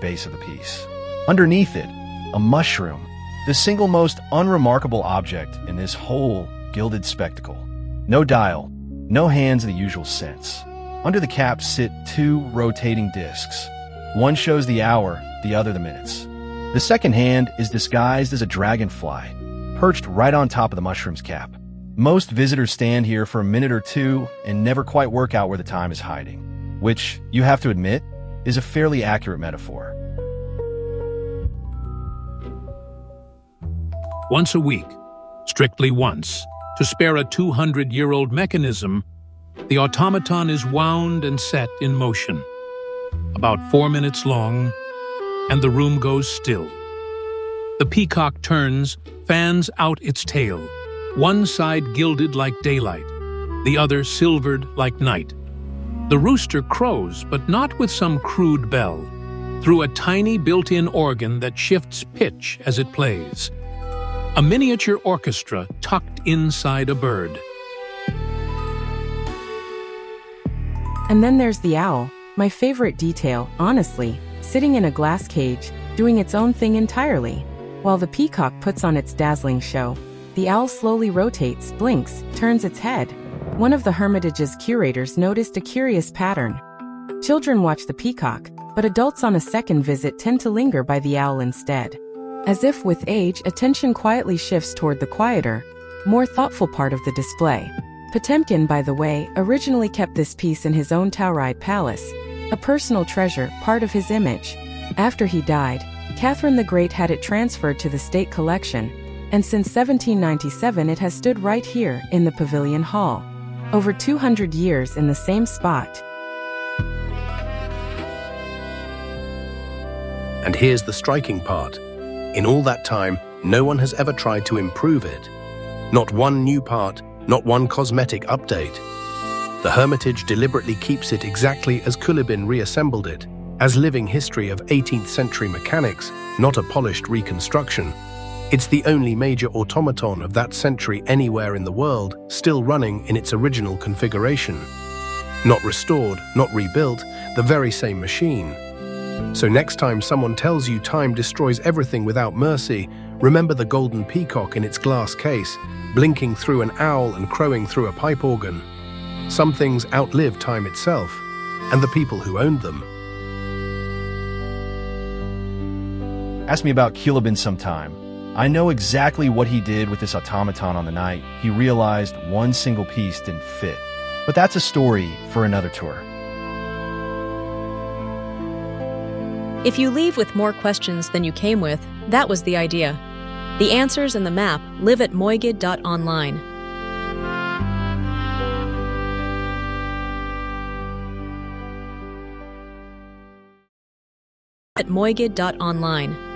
base of the piece. Underneath it, a mushroom, the single most unremarkable object in this whole gilded spectacle. No dial, no hands in the usual sense. Under the cap sit two rotating discs. One shows the hour, the other the minutes. The second hand is disguised as a dragonfly, perched right on top of the mushroom's cap. Most visitors stand here for a minute or two and never quite work out where the time is hiding, which, you have to admit, is a fairly accurate metaphor. Once a week, strictly once, to spare a 200-year-old mechanism, the automaton is wound and set in motion. About 4 minutes long, and the room goes still. The peacock turns, fans out its tail, one side gilded like daylight, the other silvered like night. The rooster crows, but not with some crude bell, through a tiny built-in organ that shifts pitch as it plays. A miniature orchestra tucked inside a bird. And then there's the owl, my favorite detail, honestly, sitting in a glass cage, doing its own thing entirely. While the peacock puts on its dazzling show, the owl slowly rotates, blinks, turns its head. One of the Hermitage's curators noticed a curious pattern. Children watch the peacock, but adults on a second visit tend to linger by the owl instead. As if with age, attention quietly shifts toward the quieter, more thoughtful part of the display. Potemkin, by the way, originally kept this piece in his own Tauride palace, a personal treasure, part of his image. After he died, Catherine the Great had it transferred to the state collection, and since 1797 it has stood right here in the Pavilion Hall. Over 200 years in the same spot. And here's the striking part. In all that time, no one has ever tried to improve it. Not one new part, not one cosmetic update. The Hermitage deliberately keeps it exactly as Kulibin reassembled it, as living history of 18th century mechanics, not a polished reconstruction. It's the only major automaton of that century anywhere in the world still running in its original configuration. Not restored, not rebuilt, the very same machine. So next time someone tells you time destroys everything without mercy, remember the golden peacock in its glass case, blinking through an owl and crowing through a pipe organ. Some things outlive time itself, and the people who owned them. Ask me about Kulibin sometime. I know exactly what he did with this automaton on the night he realized one single piece didn't fit. But that's a story for another tour. If you leave with more questions than you came with, that was the idea. The answers and the map live at moigid.online. At moigid.online.